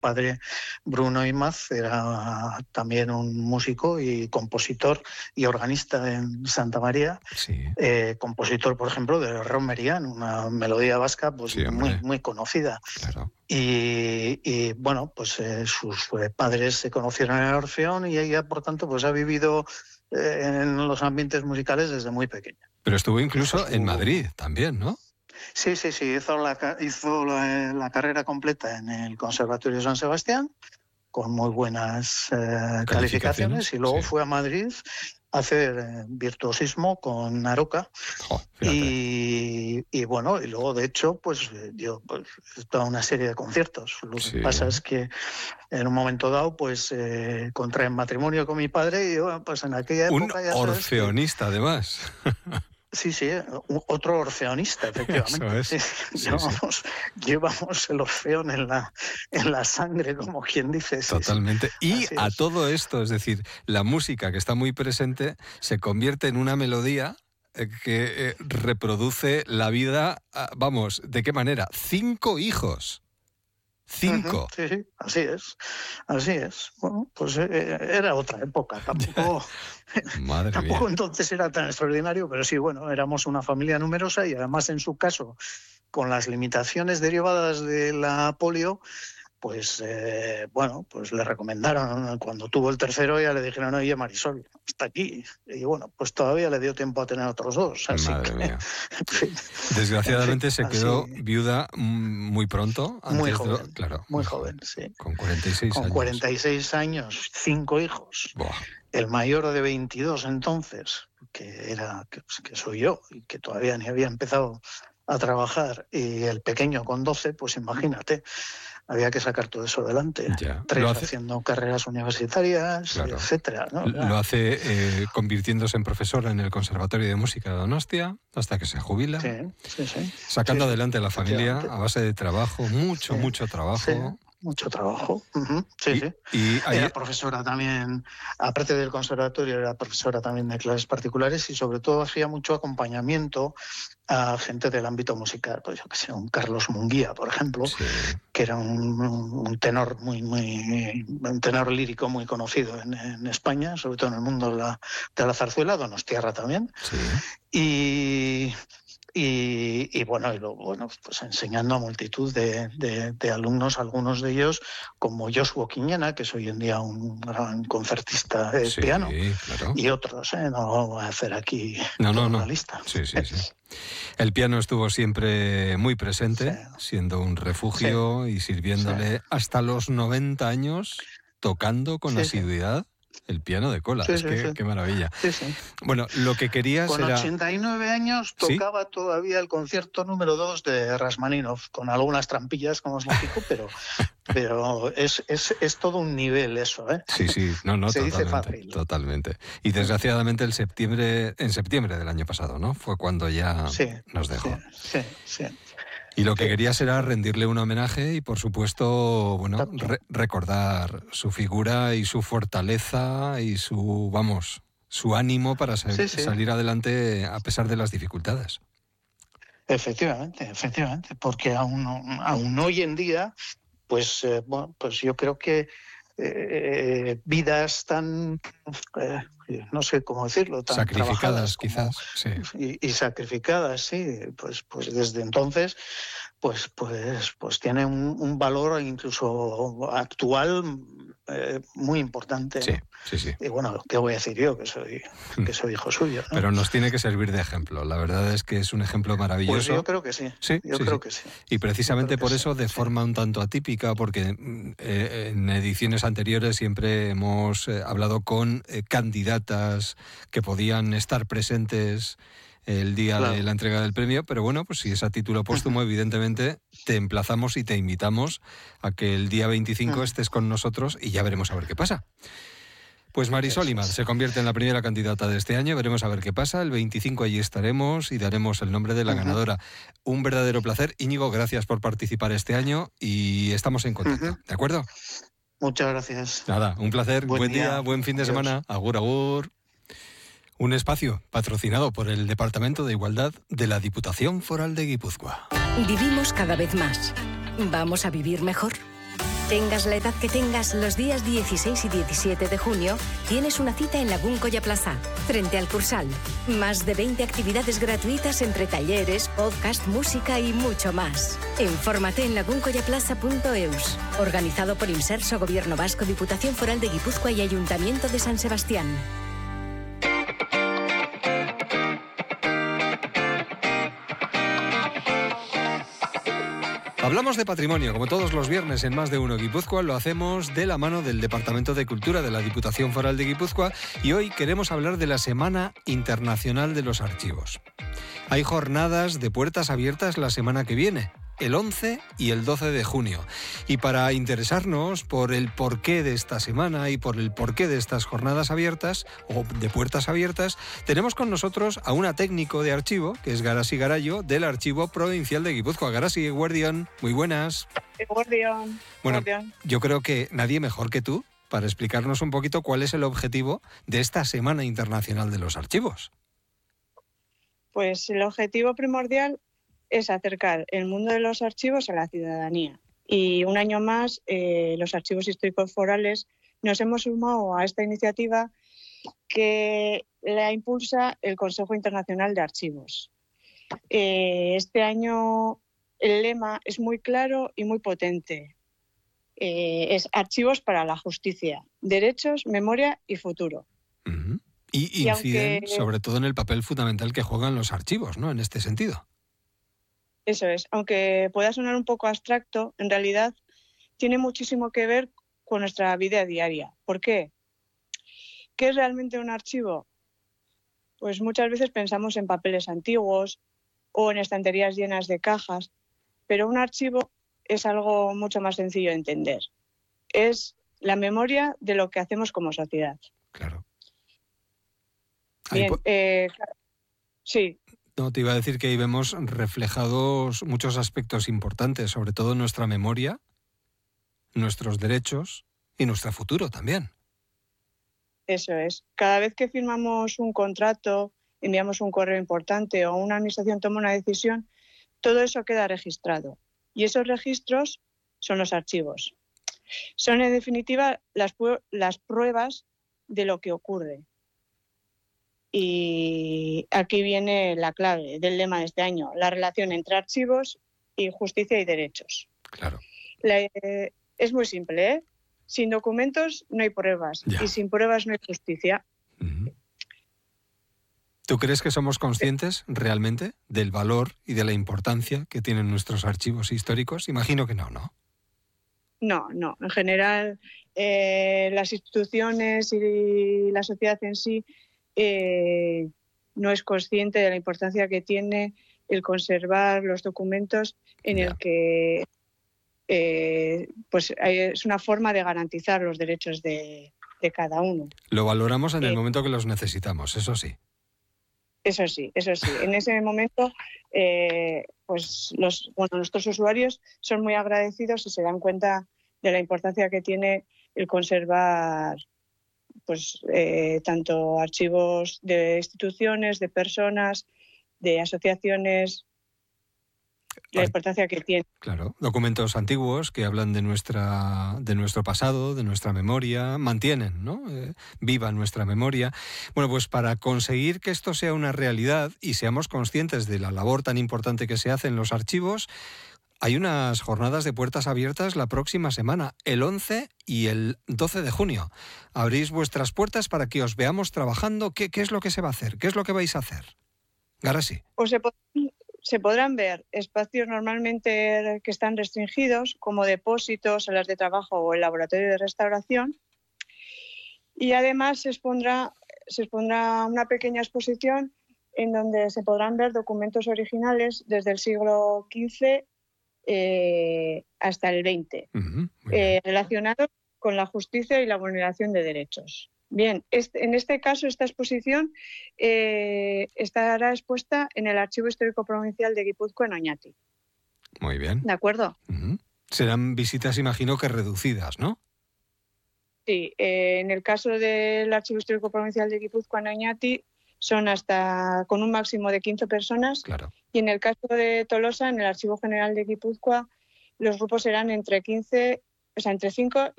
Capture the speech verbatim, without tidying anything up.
padre, Bruno Imaz, era también un músico y compositor y organista en Santa María. Sí. Eh, compositor, por ejemplo, de Romerian, una melodía vasca pues Sí, muy, muy conocida. Claro. Y, y bueno, pues eh, sus eh, padres se conocieron en el Orfeón y ella, por tanto, pues ha vivido eh, en los ambientes musicales desde muy pequeña. Pero estuvo incluso su... en Madrid también, ¿no? Sí, sí, sí, hizo la, hizo la, la carrera completa en el Conservatorio de San Sebastián, con muy buenas eh, calificaciones, calificaciones, y luego sí. fue a Madrid a hacer eh, virtuosismo con Aroca. Oh, y, y bueno, y luego de hecho, pues dio pues, toda una serie de conciertos. Lo que sí. pasa es que en un momento dado, pues eh, contrae matrimonio con mi padre y bueno, pues en aquella época un ya orfeonista, que... además. Sí, sí, otro orfeonista, efectivamente. Eso es. Sí, Sí, llevamos, sí. llevamos el orfeón en la, en la sangre, como quien dice. Sí, totalmente. Sí. Y Así a es. todo esto, es decir, la música que está muy presente se convierte en una melodía que eh, reproduce la vida, vamos, ¿de qué manera? Cinco hijos. Cinco. Uh-huh, sí, sí, así es, así es. Bueno, pues eh, era otra época, tampoco, Madre tampoco mía. entonces era tan extraordinario, pero sí, bueno, éramos una familia numerosa y además en su caso, con las limitaciones derivadas de la polio, pues eh, bueno, pues le recomendaron, cuando tuvo el tercero ya le dijeron, oye Marisol, hasta aquí. Y bueno, pues todavía le dio tiempo a tener otros dos. Así Madre que, mía. En fin, Desgraciadamente en fin, se quedó así, viuda muy pronto. Antes muy joven, de, claro, muy, muy joven, joven, sí. Con cuarenta y seis con años. cuarenta y seis años, cinco hijos. Buah. El mayor de veintidós entonces, que era que, que soy yo, y que todavía ni había empezado a trabajar, y el pequeño con doce, pues imagínate, había que sacar todo eso adelante. Ya. Tres Lo hace... haciendo carreras universitarias, claro. etcétera, ¿no? Lo hace eh, convirtiéndose en profesora en el Conservatorio de Música de Donostia hasta que se jubila. Sí, sí, sí. Sacando sí, adelante a la familia a base de trabajo, mucho, sí, mucho trabajo. Sí. Mucho trabajo, uh-huh. sí, y, sí. Y hay... Era profesora también, aparte del conservatorio, era profesora también de clases particulares y sobre todo hacía mucho acompañamiento a gente del ámbito musical, pues yo que sé, un Carlos Munguía, por ejemplo, sí. que era un, un tenor muy, muy, un tenor lírico muy conocido en, en España, sobre todo en el mundo de la, de la zarzuela, donostiarra también. Sí. Y... Y, y bueno, y luego, bueno, pues enseñando a multitud de, de, de alumnos, algunos de ellos, como Joshua Quiñena, que es hoy en día un gran concertista de sí, piano, claro. y otros, ¿eh? No voy a hacer aquí no, toda no, no. una lista. Sí, sí, sí. El piano estuvo siempre muy presente, sí. siendo un refugio sí. y sirviéndole sí. hasta los noventa años, tocando con sí, asiduidad. Sí. El piano de cola, sí, es que sí, sí. qué maravilla. Sí, sí. Bueno, lo que querías Con era... ochenta y nueve años tocaba ¿sí? todavía el concierto número dos de Rachmaninoff, con algunas trampillas, como es lógico, pero, pero es, es, es todo un nivel eso, ¿eh? Sí, sí, no, no, Se totalmente, dice fácil. Totalmente. Y desgraciadamente el septiembre, en septiembre del año pasado, ¿no? Fue cuando ya sí, nos dejó. Sí, sí, sí. Y lo que querías era rendirle un homenaje y, por supuesto, bueno, re recordar su figura y su fortaleza y su, vamos, su ánimo para sa sí, sí. salir adelante a pesar de las dificultades. Efectivamente, efectivamente, porque aún, aún hoy en día, pues, eh, bueno, pues yo creo que eh, vidas tan, eh, no sé cómo decirlo, tan sacrificadas como, quizás, sí. Y, y sacrificadas, sí, pues, pues desde entonces, pues, pues, pues tiene un, un valor incluso actual eh, muy importante. Sí, ¿no? sí, sí. Y bueno, ¿qué voy a decir yo? Que soy, que soy hijo suyo, ¿no? Pero nos tiene que servir de ejemplo. La verdad es que es un ejemplo maravilloso. Pues yo creo que sí. Sí, yo sí, creo sí. que sí. Y precisamente por que eso, sí, de sí. forma un tanto atípica, porque eh, en ediciones anteriores siempre hemos eh, hablado con eh, candidatas que podían estar presentes el día claro. de la entrega del premio, pero bueno, pues si es a título póstumo, uh-huh. evidentemente te emplazamos y te invitamos a que el día veinticinco uh-huh. estés con nosotros y ya veremos a ver qué pasa. Pues Marisol Imaz se convierte en la primera candidata de este año, veremos a ver qué pasa, el veinticinco allí estaremos y daremos el nombre de la uh-huh. ganadora. Un verdadero placer. Íñigo, gracias por participar este año y estamos en contacto, uh-huh. ¿de acuerdo? Muchas gracias. Nada, un placer, buen, buen día, día, buen fin de Adiós. semana, agur, agur. Un espacio patrocinado por el Departamento de Igualdad de la Diputación Foral de Guipúzcoa. Vivimos cada vez más. ¿Vamos a vivir mejor? Tengas la edad que tengas, los días dieciséis y diecisiete de junio tienes una cita en Lagún Colla Plaza, frente al Cursal. Más de veinte actividades gratuitas entre talleres, podcast, música y mucho más. Infórmate en laguncollaplaza punto eus. Organizado por Inserso, Gobierno Vasco, Diputación Foral de Guipúzcoa y Ayuntamiento de San Sebastián. Hablamos de patrimonio, como todos los viernes en Más de Uno Guipúzcoa, lo hacemos de la mano del Departamento de Cultura de la Diputación Foral de Guipúzcoa y hoy queremos hablar de la Semana Internacional de los Archivos. Hay jornadas de puertas abiertas la semana que viene, el once y el doce de junio. Y para interesarnos por el porqué de esta semana y por el porqué de estas jornadas abiertas o de puertas abiertas, tenemos con nosotros a una técnico de archivo, que es Garasi Garayo, del Archivo Provincial de Guipúzcoa. Garasi, Guardián, muy buenas. Guardián. Bueno, Guardián. Yo creo que nadie mejor que tú para explicarnos un poquito cuál es el objetivo de esta Semana Internacional de los Archivos. Pues el objetivo primordial es acercar el mundo de los archivos a la ciudadanía. Y un año más, eh, los archivos históricos forales nos hemos sumado a esta iniciativa que la impulsa el Consejo Internacional de Archivos. Eh, este año el lema es muy claro y muy potente. Eh, es Archivos para la Justicia, Derechos, Memoria y Futuro. Uh-huh. Y inciden y aunque, sobre todo en el papel fundamental que juegan los archivos, ¿no? En este sentido. Eso es, aunque pueda sonar un poco abstracto, en realidad tiene muchísimo que ver con nuestra vida diaria. ¿Por qué? ¿Qué es realmente un archivo? Pues muchas veces pensamos en papeles antiguos o en estanterías llenas de cajas, pero un archivo es algo mucho más sencillo de entender. Es la memoria de lo que hacemos como sociedad. Claro. Bien, po- eh, sí. No, te iba a decir que ahí vemos reflejados muchos aspectos importantes, sobre todo nuestra memoria, nuestros derechos y nuestro futuro también. Eso es. Cada vez que firmamos un contrato, enviamos un correo importante o una administración toma una decisión, todo eso queda registrado. Y esos registros son los archivos. Son, en definitiva, las, las pruebas de lo que ocurre. Y aquí viene la clave del lema de este año, la relación entre archivos y justicia y derechos. Claro. La, eh, es muy simple, ¿eh? Sin documentos no hay pruebas Ya. y sin pruebas no hay justicia. Uh-huh. ¿Tú crees que somos conscientes realmente del valor y de la importancia que tienen nuestros archivos históricos? Imagino que no, ¿no? No, no. En general, eh, las instituciones y la sociedad en sí eh, no es consciente de la importancia que tiene el conservar los documentos en Ya. el que eh, pues es una forma de garantizar los derechos de, de cada uno. Lo valoramos en el Eh, momento que los necesitamos, eso sí. Eso sí, eso sí. En ese momento, eh, pues los, bueno, nuestros usuarios son muy agradecidos y se dan cuenta de la importancia que tiene el conservar, pues, eh, tanto archivos de instituciones, de personas, de asociaciones, la importancia que tiene. Claro, documentos antiguos que hablan de nuestra, de nuestro pasado, de nuestra memoria, mantienen, ¿no? Eh, viva nuestra memoria. Bueno, pues para conseguir que esto sea una realidad y seamos conscientes de la labor tan importante que se hace en los archivos, hay unas jornadas de puertas abiertas la próxima semana, el once y el doce de junio. Abrís vuestras puertas para que os veamos trabajando. ¿Qué, qué es lo que se va a hacer? ¿Qué es lo que vais a hacer? Garasi. Pues se pod- Se podrán ver espacios normalmente que están restringidos, como depósitos, salas de trabajo o el laboratorio de restauración. Y además se expondrá, se expondrá una pequeña exposición en donde se podrán ver documentos originales desde el siglo quince eh, hasta el veinte, Uh-huh, eh, relacionados con la justicia y la vulneración de derechos. Bien, este, en este caso, esta exposición eh, estará expuesta en el Archivo Histórico Provincial de Guipúzcoa en Oñati. Muy bien. ¿De acuerdo? Uh-huh. Serán visitas, imagino que reducidas, ¿no? Sí, eh, en el caso del Archivo Histórico Provincial de Guipúzcoa en Oñati son hasta con un máximo de quince personas. Claro. Y en el caso de Tolosa, en el Archivo General de Guipúzcoa, los grupos serán entre quince o sea, entre cinco